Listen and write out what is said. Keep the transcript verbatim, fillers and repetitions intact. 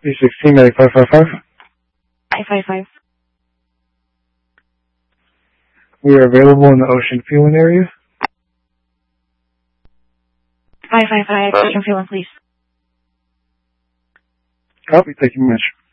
B sixteen, medic five five five. five five five. We are available in the Ocean Fueling area. five five five, Ocean Fueling, please. Copy, thank you much.